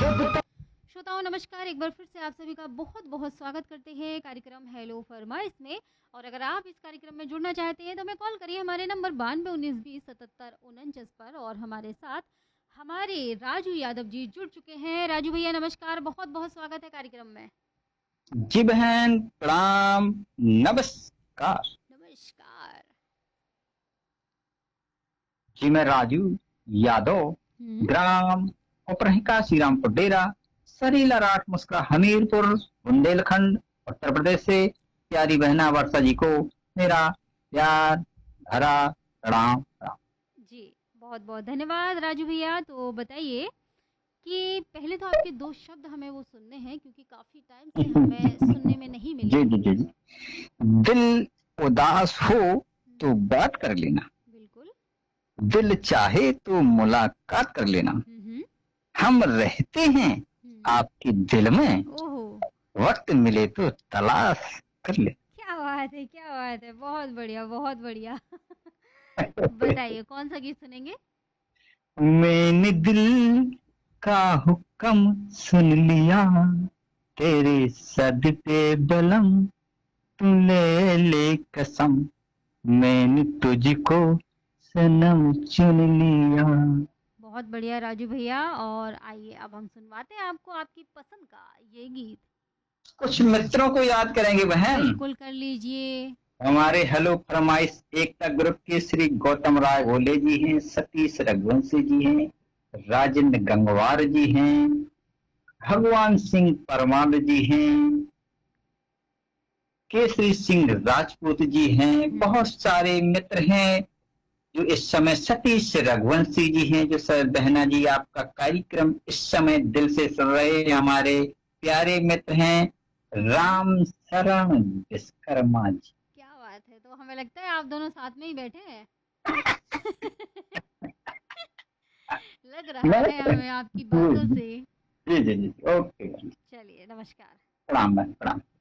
श्रोताओं नमस्कार, एक बार फिर से आप सभी का बहुत बहुत स्वागत करते हैं कार्यक्रम हेलो फरमाइश में। और अगर आप इस कार्यक्रम में जुड़ना चाहते हैं तो हमें कॉल करिए हमारे नंबर 92 19 20 77 49 पर। और हमारे साथ हमारे राजू यादव जी जुड़ चुके हैं। राजू भैया नमस्कार, बहुत बहुत स्वागत है कार्यक्रम में। जी बहन प्रणाम, नमस्कार। नमस्कार। जी मैं राजू यादव, ग्राम उपरहिका श्रीरामपुर डेरा, सरीला राठ मुस्का हमीरपुर बुंदेलखंड उत्तर प्रदेश से प्यारी बहना वर्षा जी को मेरा प्यार भरा प्रणाम। जी बहुत बहुत धन्यवाद राजू भैया। तो बताइए कि पहले तो आपके दो शब्द हमें वो सुनने हैं, क्योंकि काफी टाइम से हमें सुनने में नहीं मिले। जी जी जी जी। दिल उदास हो तो बात कर लेना, बिल्कुल। दिल चाहे तो मुलाकात कर लेना, हम रहते हैं आपके दिल में, ओहो, वक्त मिले तो तलाश कर ले। क्या बात है, क्या बात है, बहुत बढ़िया बहुत बढ़िया। बताइए कौन सा गीत सुनेंगे? मैंने दिल का हुक्म सुन लिया, तेरे सदके बलम तू ले ले कसम, मैंने तुझको सनम चुन लिया। बहुत बढ़िया राजू भैया। और आइए अब हम सुनवाते हैं आपको आपकी पसंद का ये गीत। कुछ मित्रों को याद करेंगे बहन। बिल्कुल कर लीजिए। हमारे हेलो फरमाइश एकता ग्रुप के श्री गौतम राय भोले जी हैं, सतीश रघुवंशी जी हैं, राजेंद्र गंगवार जी हैं, भगवान सिंह परमार जी हैं, केसरी सिंह राजपूत जी हैं, बहुत सारे मित्र हैं जो इस समय सतीश रघुवंशी जी हैं जो सर बहना जी आपका कार्यक्रम इस समय दिल से सुन रहे हैं। हमारे प्यारे मित्र हैं राम शरण विश्वकर्मा जी। क्या बात है, तो हमें लगता है आप दोनों साथ में ही बैठे हैं। लग रहा है हमें आपकी बातों से। जी जी जी ओके। चलिए नमस्कार। प्रणाम प्रणाम।